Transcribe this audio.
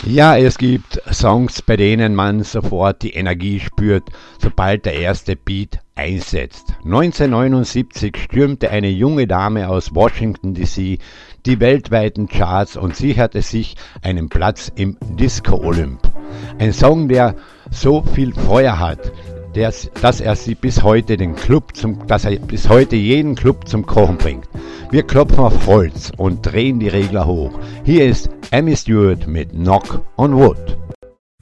Ja, es gibt Songs, bei denen man sofort die Energie spürt, sobald der erste Beat einsetzt. 1979 stürmte eine junge Dame aus Washington DC die weltweiten Charts und sicherte sich einen Platz im Disco Olymp. Ein Song, der so viel Feuer hat, dass er bis heute jeden Club zum Kochen bringt. Wir klopfen auf Holz und drehen die Regler hoch. Hier ist Amy Stewart mit Knock on Wood.